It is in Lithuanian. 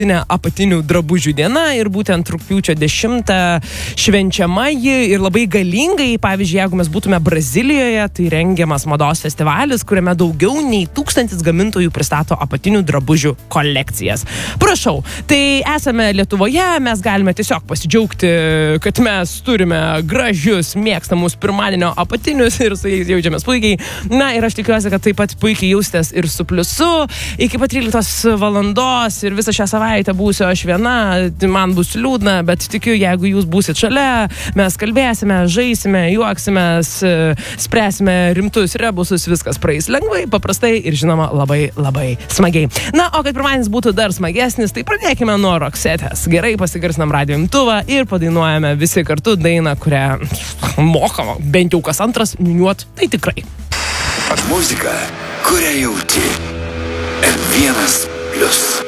apatinių drabužių diena ir būtent rugpjūčio 10 švenčiama ji ir labai galingai, pavyzdžiui, jeigu mes būtume Brazilijoje, tai rengiamas mados festivalis, kuriame daugiau nei 1000 gamintojų pristato apatinių drabužių kolekcijas. Prašau, tai esame Lietuvoje, mes galime tiesiog pasidžiaugti, kad mes turime gražius, mėgstamus pirmadienio apatinius ir su jais jaučiamės puikiai. Na ir aš tikiuosi, kad taip pat puikiai jaustės ir su pliusu. Iki pat 13 valandos ir visą šią savaitę būsiu aš viena, man bus liūdna, bet tikiu, jeigu jūs būsit šalia, mes kalbėsime, žaisime, juoksime, spręsime rimtus rebusus, viskas praeis lengvai, paprastai ir žinoma labai, labai smagiai. Na, o kad pirmadienis būtų dar smagesnis, tai pradėkime nuo Roxetės. Gerai pasigarsinam radijo imtuvą ir padainuojame visi kartu dainą, kurią mokama, bent jau kas antras niuot, tai tikrai. Muzika, kurią jauti. M1+.